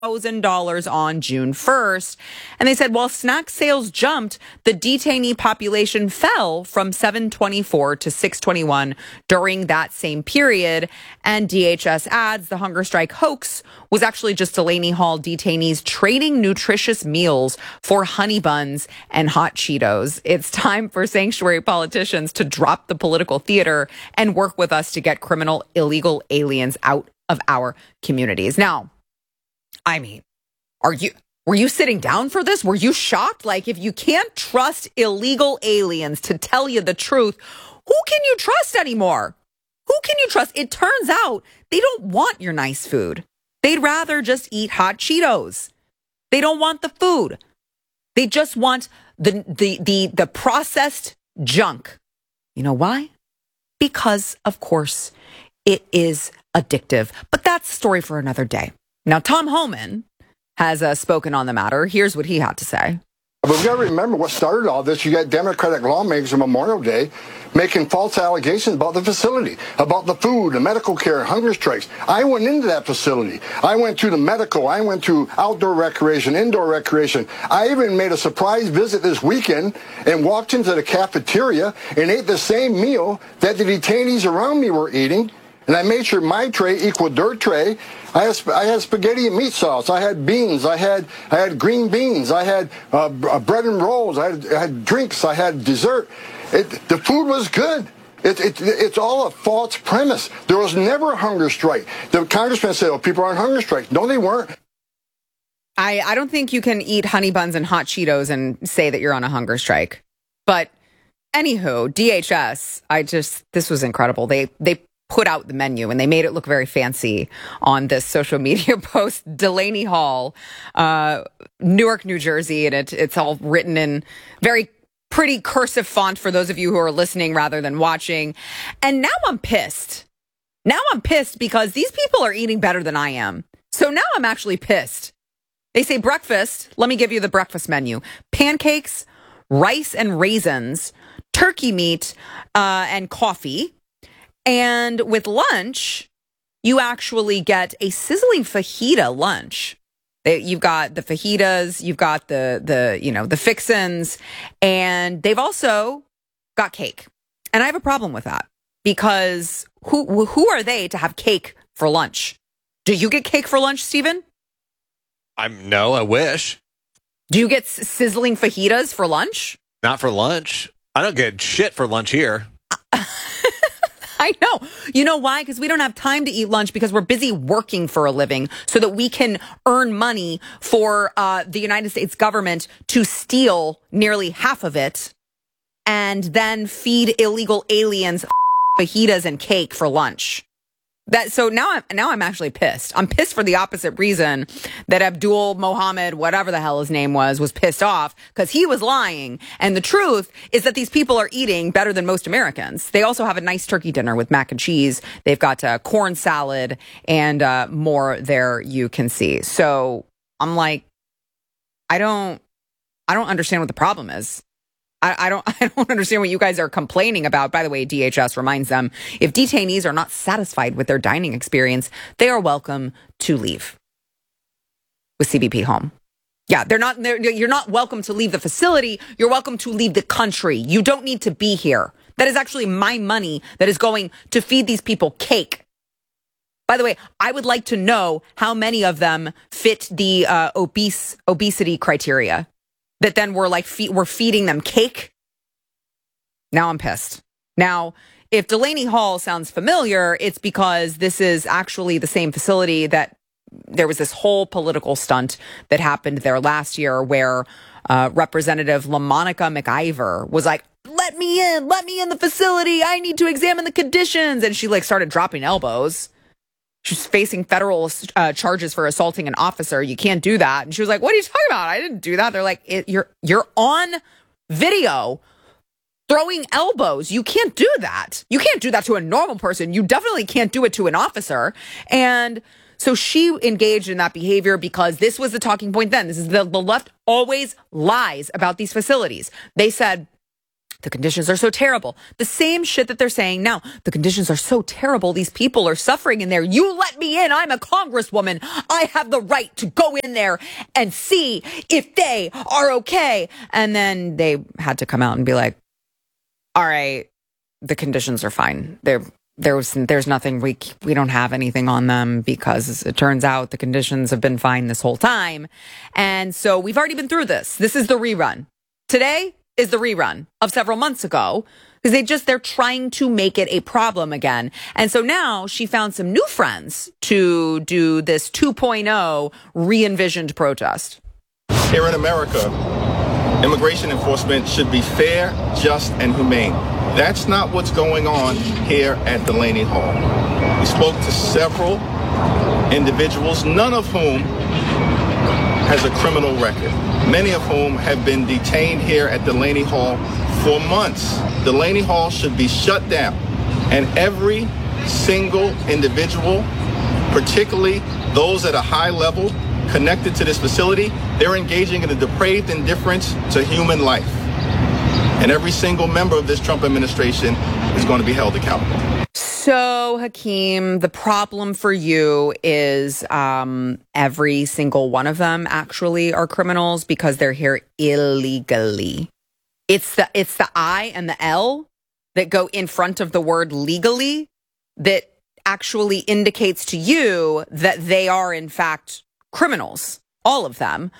$1,000 on June 1st. And they said while snack sales jumped, the detainee population fell from 724 to 621 during that same period. And DHS adds the hunger strike hoax was actually just Delaney Hall detainees trading nutritious meals for honey buns and hot Cheetos. It's time for sanctuary politicians to drop the political theater and work with us to get criminal illegal aliens out of our communities. Now, I mean, were you sitting down for this? Were you shocked? Like, if you can't trust illegal aliens to tell you the truth, who can you trust anymore? Who can you trust? It turns out they don't want your nice food. They'd rather just eat hot Cheetos. They don't want the food. They just want the processed junk. You know why? Because, of course, it is addictive. But that's a story for another day. Now, Tom Homan has spoken on the matter. Here's what he had to say. But we've got to remember what started all this. You got Democratic lawmakers on Memorial Day making false allegations about the facility, about the food, the medical care, hunger strikes. I went into that facility. I went to the medical. I went to outdoor recreation, indoor recreation. I even made a surprise visit this weekend and walked into the cafeteria and ate the same meal that the detainees around me were eating. And I made sure my tray equaled their tray. I had spaghetti and meat sauce. I had beans. I had green beans. I had bread and rolls. I had drinks. I had dessert. The food was good. It's all a false premise. There was never a hunger strike. The congressman said, "Oh, people are on hunger strike." No, they weren't. I don't think you can eat honey buns and hot Cheetos and say that you're on a hunger strike. But anywho, DHS, this was incredible. They put out the menu and they made it look very fancy on this social media post. Delaney Hall, Newark, New Jersey, and it's all written in very pretty cursive font for those of you who are listening rather than watching. And now I'm pissed. Now I'm pissed because these people are eating better than I am. So now I'm actually pissed. They say breakfast. Let me give you the breakfast menu. Pancakes, rice and raisins, turkey meat, and coffee. And with lunch, you actually get a sizzling fajita lunch. You've got the fajitas, you've got the fixins, and they've also got cake. And I have a problem with that because who are they to have cake for lunch? Do you get cake for lunch, Stephen? No, I wish. Do you get sizzling fajitas for lunch? Not for lunch. I don't get shit for lunch here. I know. You know why? Because we don't have time to eat lunch because we're busy working for a living so that we can earn money for the United States government to steal nearly half of it and then feed illegal aliens fajitas and cake for lunch. So now I'm actually pissed. I'm pissed for the opposite reason that Abdul Mohammed, whatever the hell his name was pissed off because he was lying. And the truth is that these people are eating better than most Americans. They also have a nice turkey dinner with mac and cheese. They've got corn salad and more there you can see. So I'm like, I don't understand what the problem is. I don't understand what you guys are complaining about. By the way, DHS reminds them if detainees are not satisfied with their dining experience, they are welcome to leave with CBP Home. Yeah, you're not welcome to leave the facility. You're welcome to leave the country. You don't need to be here. That is actually my money that is going to feed these people cake. By the way, I would like to know how many of them fit the obesity criteria. That then we're feeding them cake. Now I'm pissed. Now, if Delaney Hall sounds familiar, it's because this is actually the same facility that there was this whole political stunt that happened there last year where Representative LaMonica McIver was like, let me in the facility. I need to examine the conditions. And she started dropping elbows. She's facing federal charges for assaulting an officer. You can't do that. And she was like, what are you talking about? I didn't do that. They're like, you're on video throwing elbows. You can't do that. You can't do that to a normal person. You definitely can't do it to an officer. And so she engaged in that behavior because this was the talking point then. This is the left always lies about these facilities. They said, the conditions are so terrible. The same shit that they're saying now. The conditions are so terrible. These people are suffering in there. You let me in. I'm a congresswoman. I have the right to go in there and see if they are okay. And then they had to come out and be like, all right, the conditions are fine. There's nothing, we don't have anything on them because it turns out the conditions have been fine this whole time. And so we've already been through this. This is the rerun. Today is the rerun of several months ago because they're trying to make it a problem again. And so now she found some new friends to do this 2.0 re-envisioned protest. Here in America, immigration enforcement should be fair, just, and humane. That's not what's going on here at Delaney Hall. We spoke to several individuals, none of whom has a criminal record, many of whom have been detained here at Delaney Hall for months. Delaney Hall should be shut down, and every single individual, particularly those at a high level connected to this facility, they're engaging in a depraved indifference to human life. And every single member of this Trump administration is going to be held accountable. So, Hakeem, the problem for you is every single one of them actually are criminals because they're here illegally. It's the I and the L that go in front of the word legally that actually indicates to you that they are, in fact, criminals. All of them.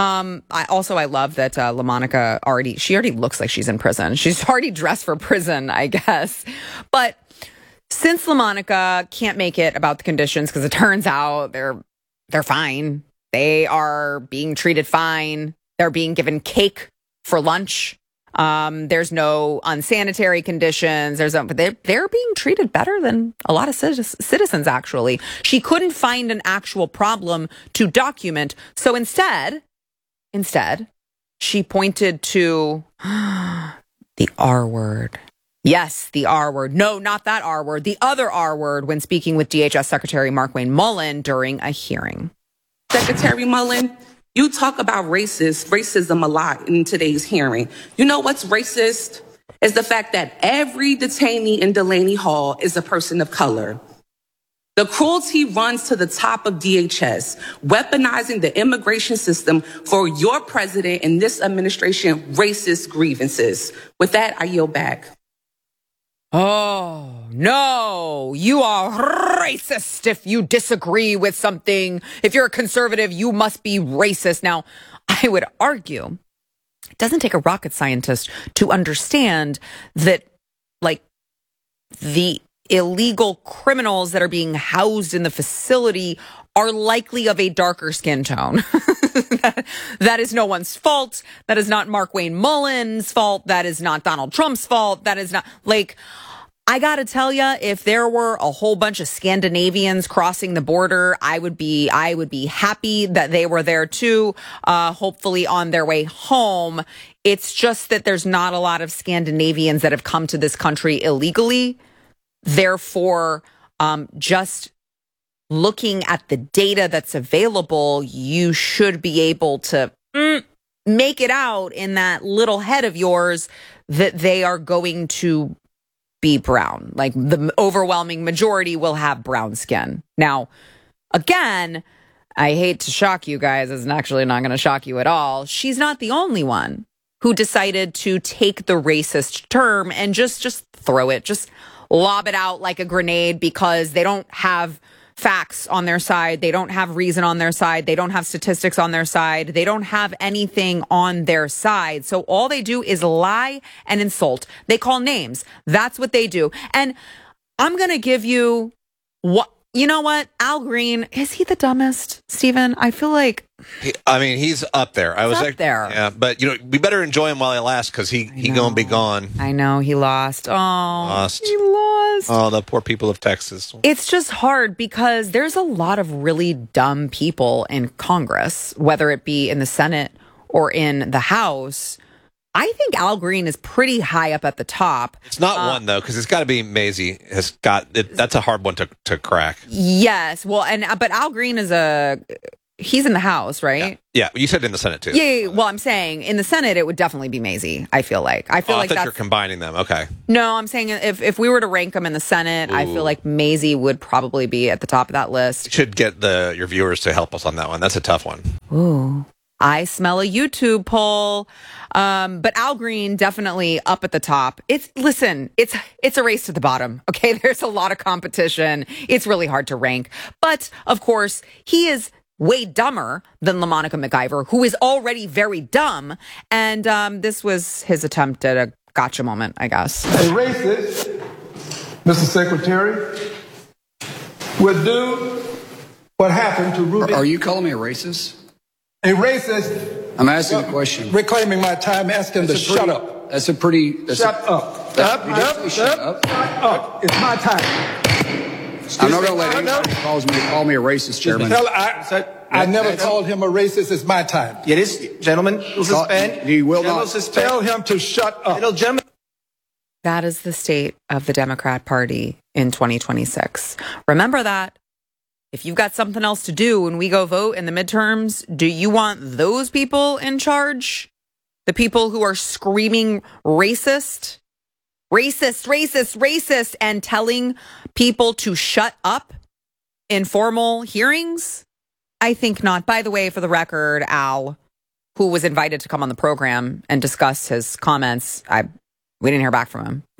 I love that LaMonica already looks like she's in prison. She's already dressed for prison, I guess. But since LaMonica can't make it about the conditions, because it turns out they're fine. They are being treated fine. They're being given cake for lunch. There's no unsanitary conditions. But they're being treated better than a lot of citizens, actually. She couldn't find an actual problem to document. So instead, she pointed to the R word. Yes, the R word. No, not that R word. The other R word when speaking with DHS Secretary Markwayne Mullin during a hearing. Secretary Mullin, you talk about racism a lot in today's hearing. You know what's racist? Is the fact that every detainee in Delaney Hall is a person of color. The cruelty runs to the top of DHS, weaponizing the immigration system for your president and this administration racist grievances. With that, I yield back. Oh, no, you are racist if you disagree with something. If you're a conservative, you must be racist. Now, I would argue it doesn't take a rocket scientist to understand that, like, the illegal criminals that are being housed in the facility are likely of a darker skin tone. That is no one's fault. That is not Markwayne Mullin's fault. That is not Donald Trump's fault. That is not, like, I gotta tell you, if there were a whole bunch of Scandinavians crossing the border, I would be happy that they were there too, hopefully on their way home. It's just that there's not a lot of Scandinavians that have come to this country illegally. Therefore, just looking at the data that's available, you should be able to make it out in that little head of yours that they are going to be brown. Like, the overwhelming majority will have brown skin. Now, again, I hate to shock you guys. It's actually not going to shock you at all. She's not the only one who decided to take the racist term and just throw it, just lob it out like a grenade because they don't have facts on their side. They don't have reason on their side. They don't have statistics on their side. They don't have anything on their side. So all they do is lie and insult. They call names. That's what they do. And I'm going to give you what, you know what? Al Green, is he the dumbest, Stephen? I feel like he's up there. I was up there. Yeah, but we better enjoy him while he lasts because he gonna be gone. I know he lost. Oh, he lost. Oh, the poor people of Texas. It's just hard because there's a lot of really dumb people in Congress, whether it be in the Senate or in the House. I think Al Green is pretty high up at the top. It's not one, though, because it's got to be Mazie. That's a hard one to crack. Yes. Well, but Al Green is a he's in the House, right? Yeah, you said in the Senate too. Yeah. Well, I'm saying in the Senate, it would definitely be Mazie. I feel like I thought that's, you're combining them. Okay. No, I'm saying if we were to rank them in the Senate, I feel like Mazie would probably be at the top of that list. You should get your viewers to help us on that one. That's a tough one. Ooh. I smell a YouTube poll. But Al Green definitely up at the top. It's a race to the bottom. Okay. There's a lot of competition. It's really hard to rank. But of course, he is way dumber than LaMonica McIver, who is already very dumb. And this was his attempt at a gotcha moment, I guess. A racist, Mr. Secretary, would do what happened to Ruby. Are you calling me a racist? A racist. I'm asking a question. Reclaiming my time, asking to shut up. That's a pretty. Shut up. Shut up. It's my time. I'm not going to let anybody call me a racist, Chairman. I never called him a racist. It's my time. It is, gentlemen. Suspend. You will not. Tell him to shut up. Gentlemen. That is the state of the Democrat Party in 2026. Remember that. If you've got something else to do when we go vote in the midterms, do you want those people in charge? The people who are screaming racist, and telling people to shut up in formal hearings? I think not. By the way, for the record, Al, who was invited to come on the program and discuss his comments, we didn't hear back from him.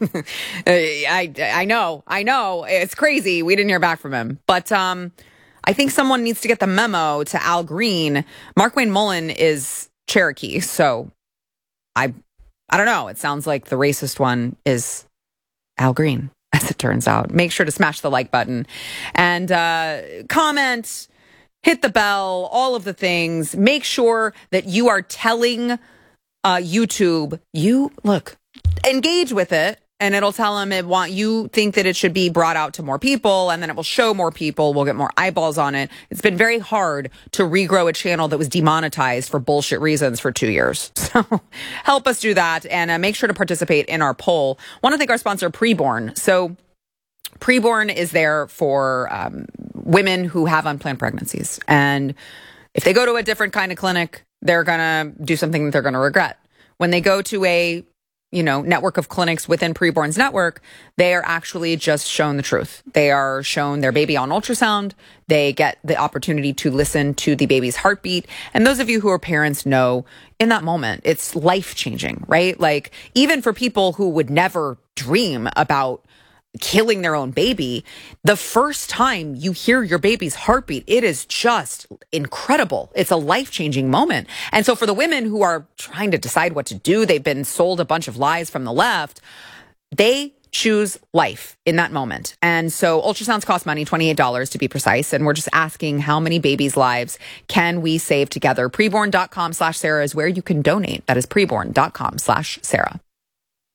I know. It's crazy. We didn't hear back from him. But I think someone needs to get the memo to Al Green. Markwayne Mullin is Cherokee. So I don't know. It sounds like the racist one is Al Green, as it turns out. Make sure to smash the like button and comment, hit the bell, all of the things. Make sure that you are telling YouTube, engage with it, and it'll tell them you think that it should be brought out to more people, and then it will show more people. We'll get more eyeballs on it. It's been very hard to regrow a channel that was demonetized for bullshit reasons for 2 years. So help us do that, and make sure to participate in our poll. Want to thank our sponsor, Preborn. So Preborn is there for women who have unplanned pregnancies, and if they go to a different kind of clinic, they're gonna do something that they're gonna regret. When they go to a network of clinics within Preborn's network, they are actually just shown the truth. They are shown their baby on ultrasound. They get the opportunity to listen to the baby's heartbeat. And those of you who are parents know in that moment, it's life-changing, right? Like, even for people who would never dream about killing their own baby, the first time you hear your baby's heartbeat, it is just incredible. It's a life-changing moment. And so for the women who are trying to decide what to do, they've been sold a bunch of lies from the left, they choose life in that moment. And so ultrasounds cost money, $28 to be precise. And we're just asking, how many babies' lives can we save together? Preborn.com/Sarah is where you can donate. That is preborn.com/Sarah.